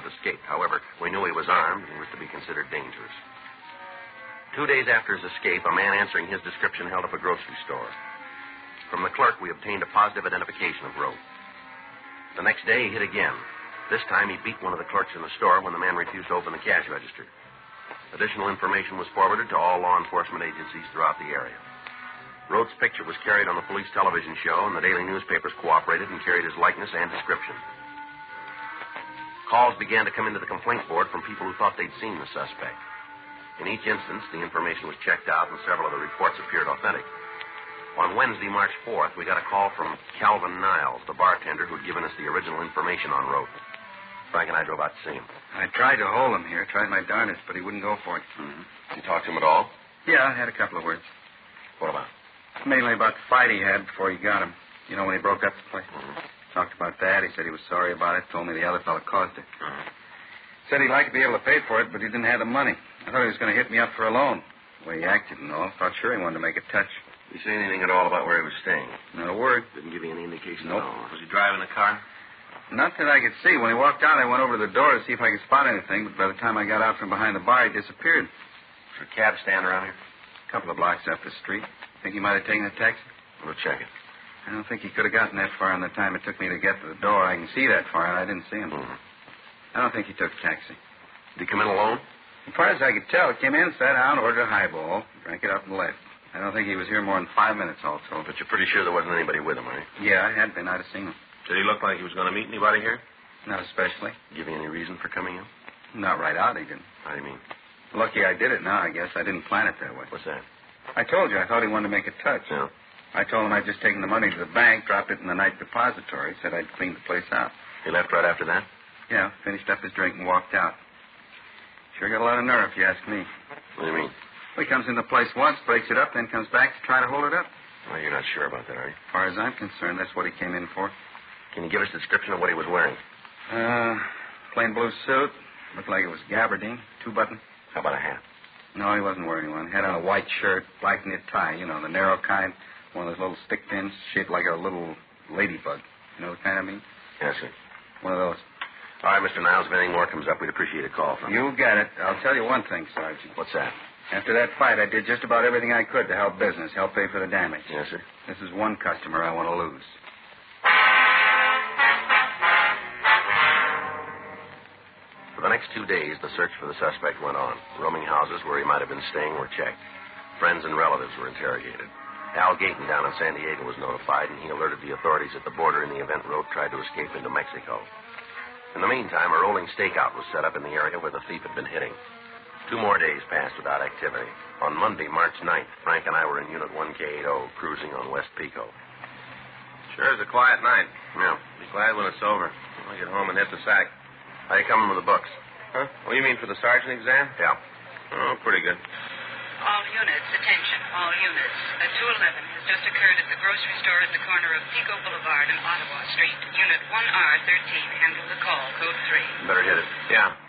escaped. However, we knew he was armed and was to be considered dangerous. 2 days after his escape, a man answering his description held up a grocery store. From the clerk, we obtained a positive identification of Rope. The next day, he hit again. This time, he beat one of the clerks in the store when the man refused to open the cash register. Additional information was forwarded to all law enforcement agencies throughout the area. Rope's picture was carried on the police television show, and the daily newspapers cooperated and carried his likeness and description. Calls began to come into the complaint board from people who thought they'd seen the suspect. In each instance, the information was checked out, and several of the reports appeared authentic. On Wednesday, March 4th, we got a call from Calvin Niles, the bartender who'd given us the original information on Rope. Frank and I drove out to see him. I tried to hold him here, tried my darnest, but he wouldn't go for it. You talked to him at all? Yeah, I had a couple of words. What about? Mainly about the fight he had before he got him. You know, when he broke up the place. Talked about that. He said he was sorry about it. Told me the other fellow caused it. Said he'd like to be able to pay for it, but he didn't have the money. I thought he was going to hit me up for a loan. The way he acted and all. Thought sure he wanted to make a touch. Did he say anything at all about where he was staying? Not a word. Didn't give you any indication Nope. at all? Was he driving a car? Not that I could see. When he walked out, I went over to the door to see if I could spot anything, but by the time I got out from behind the bar, he disappeared. Was there a cab stand around here? A couple of blocks up the street. Think he might have taken a taxi? We'll check it. I don't think he could have gotten that far in the time it took me to get to the door. I can see that far, and I didn't see him. I don't think he took a taxi. Did he come in alone? As far as I could tell, he came in, sat down, ordered a highball, drank it up, and left. I don't think he was here more than 5 minutes, also. But you're pretty sure there wasn't anybody with him, are you? Yeah, I had been. I'd have seen him. Did he look like he was going to meet anybody here? Not especially. Give you any reason for coming in? Not right out, he didn't. How do you mean? Lucky I did it now, I guess. I didn't plan it that way. What's that? I told you I thought he wanted to make a touch. Yeah. I told him I'd just taken the money to the bank, dropped it in the night depository, said I'd cleaned the place out. He left right after that? Yeah, finished up his drink and walked out. Sure got a lot of nerve, if you ask me. What do you mean? Well, he comes in the place once, breaks it up, then comes back to try to hold it up. Well, you're not sure about that, are you? As far as I'm concerned, that's what he came in for. Can you give us a description of what he was wearing? Plain blue suit. Looked like it was gabardine, 2-button. How about a hat? No, he wasn't wearing one. Had on a white shirt, black knit tie, you know, the narrow kind. One of those little stick pins shaped like a little ladybug. You know the kind I mean? Yes, sir. One of those. All right, Mr. Niles, if anything more comes up, we'd appreciate a call from you. You got it. I'll tell you one thing, Sergeant. What's that? After that fight, I did just about everything I could to help business, help pay for the damage. Yes, sir. This is one customer I want to lose. For the next 2 days, the search for the suspect went on. Roaming houses where he might have been staying were checked. Friends and relatives were interrogated. Al Gayton down in San Diego was notified, and he alerted the authorities at the border in the event Rope tried to escape into Mexico. In the meantime, a rolling stakeout was set up in the area where the thief had been hitting. 2 more days passed without activity. On Monday, March 9th, Frank and I were in Unit 1K80, cruising on West Pico. Sure is a quiet night. Yeah. Be glad when it's over. I'll get home and hit the sack. How you coming with the books? Huh? Oh, you mean for the sergeant exam? Yeah. Oh, pretty good. All units, attention, all units. A 211 has just occurred at the grocery store at the corner of Pico Boulevard and Ottawa Street. Unit 1R13, handle the call, code 3. Better hit it. Yeah.